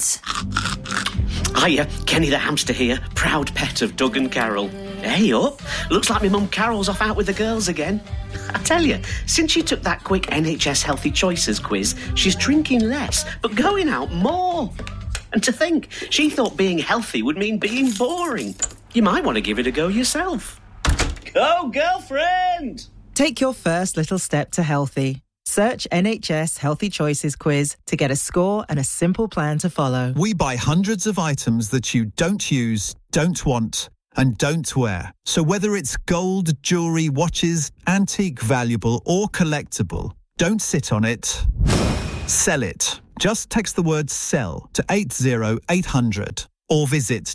Insurance. Hiya, Kenny the hamster here, proud pet of Doug and Carol. Hey up, looks like my mum Carol's off out with the girls again. I tell you, since she took that quick NHS Healthy Choices quiz, she's drinking less, but going out more. And to think, she thought being healthy would mean being boring. You might want to give it a go yourself. Go, girlfriend! Take your first little step to healthy. Search NHS Healthy Choices quiz to get a score and a simple plan to follow. We buy hundreds of items that you don't use, don't want, and don't wear. So whether it's gold, jewellery, watches, antique, valuable or collectible, don't sit on it. Sell it. Just text the word SELL to 80800 or visit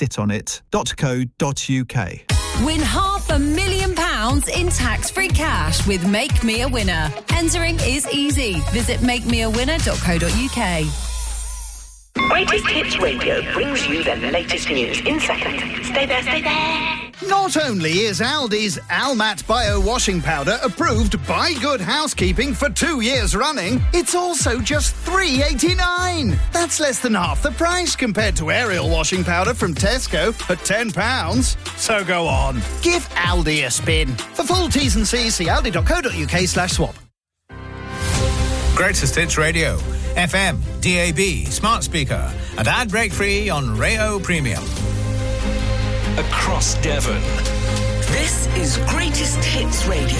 don'tsitonit.co.uk. Win £500,000 in tax-free cash with Make Me a Winner. Entering is easy. Visit makemeawinner.co.uk. Greatest Hits Radio brings you the latest news in seconds. Stay there, stay there. Not only is Aldi's Almat Bio Washing Powder approved by Good Housekeeping for 2 years running, it's also just $3.89. That's less than half the price compared to Ariel Washing Powder from Tesco at £10. So go on, give Aldi a spin. For full T's and C's, see aldi.co.uk/swap. Greatest Hits Radio. FM, DAB, smart speaker, and ad break free on Rayo Premium. Across Devon. This is Greatest Hits Radio.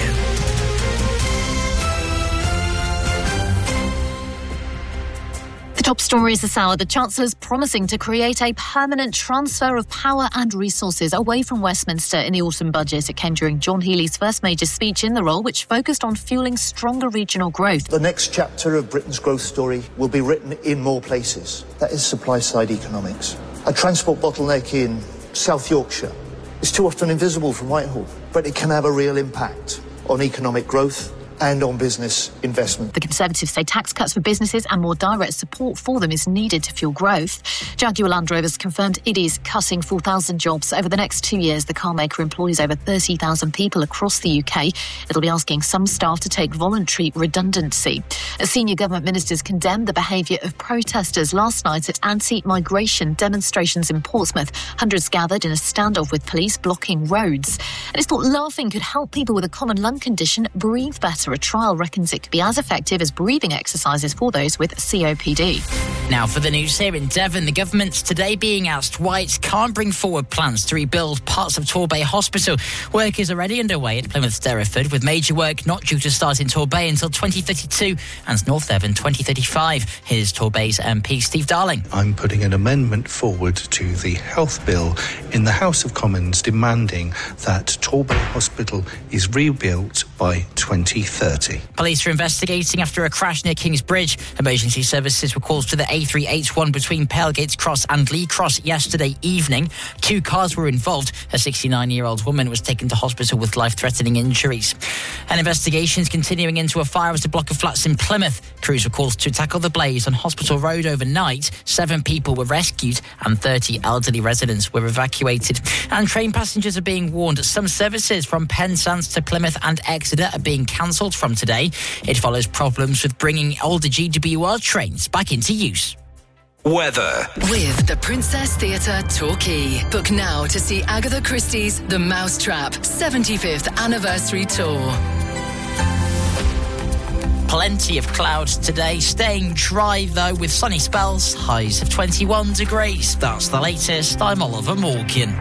The top stories this hour. The Chancellor's promising to create a permanent transfer of power and resources away from Westminster in the autumn budget. It came during John Healey's first major speech in the role, which focused on fuelling stronger regional growth. The next chapter of Britain's growth story will be written in more places. That is supply-side economics. A transport bottleneck in South Yorkshire is too often invisible from Whitehall, but it can have a real impact on economic growth and on business investment. The Conservatives say tax cuts for businesses and more direct support for them is needed to fuel growth. Jaguar Land Rover's confirmed it is cutting 4,000 jobs over the next 2 years. The car maker employs over 30,000 people across the UK. It'll be asking some staff to take voluntary redundancy. Senior government ministers condemned the behaviour of protesters last night at anti-migration demonstrations in Portsmouth. Hundreds gathered in a standoff with police blocking roads. And it's thought laughing could help people with a common lung condition breathe better. A trial reckons it could be as effective as breathing exercises for those with COPD. Now for the news here in Devon, the government's today being asked why it can't bring forward plans to rebuild parts of Torbay Hospital. Work is already underway at Plymouth Derriford, with major work not due to start in Torbay until 2032 and North Devon 2035. Here's Torbay's MP Steve Darling. I'm putting an amendment forward to the health bill in the House of Commons demanding that Torbay Hospital is rebuilt by 2030. Police are investigating after a crash near Kings Bridge. Emergency services were called to the A381 between Palegates Cross and Lee Cross yesterday evening. 2 cars were involved. A 69-year-old woman was taken to hospital with life-threatening injuries. An investigation is continuing into a fire at a block of flats in Plymouth. Crews were called to tackle the blaze on Hospital Road overnight. 7 people were rescued and 30 elderly residents were evacuated. And train passengers are being warned some services from Penzance to Plymouth and Exeter are being cancelled from today. It follows problems with bringing older GWR trains back into use. Weather. With the Princess Theatre Torquay. Book now to see Agatha Christie's The Mousetrap 75th Anniversary Tour. Plenty of clouds today, staying dry though with sunny spells, highs of 21 degrees. That's the latest. I'm Oliver Morgan.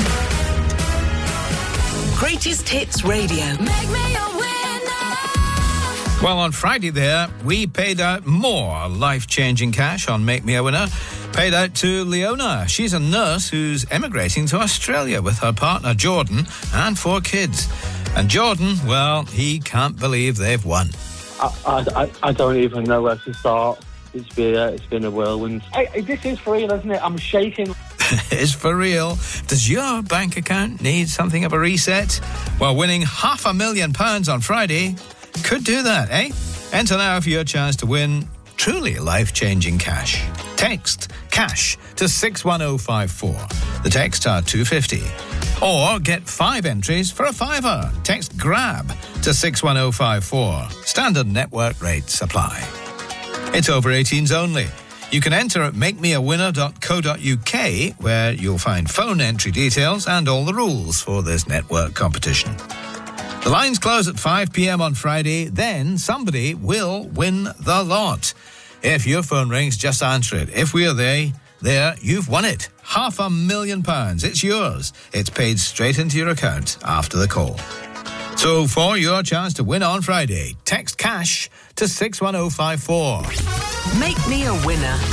Greatest Hits Radio. Make me a winner. Well, on Friday there, we paid out more life-changing cash on Make Me a Winner. Paid out to Leona. She's a nurse who's emigrating to Australia with her partner Jordan and 4 kids. And Jordan, well, he can't believe they've won. I don't even know where to start. It's been a whirlwind. This is for real, isn't it? I'm shaking. It's for real. Does your bank account need something of a reset? Well, winning £500,000 on Friday could do that, eh? Enter now for your chance to win truly life-changing cash. Text CASH to 61054. The texts are $2.50. Or get 5 entries for a £5. Text GRAB to 61054. Standard network rates apply. It's over 18s only. You can enter at makemeawinner.co.uk, where you'll find phone entry details and all the rules for this network competition. The lines close at 5 p.m. on Friday, then somebody will win the lot. If your phone rings, just answer it. If we're there, you've won it. £500,000. It's yours. It's paid straight into your account after the call. So for your chance to win on Friday, text cash to 61054. Make me a winner